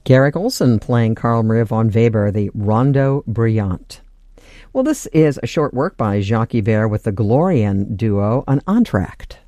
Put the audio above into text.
Garrick Olson playing Carl Maria von Weber, the Rondo Brillante. Well, this is a short work by Jacques Yver with the Glorian duo, an entr'acte.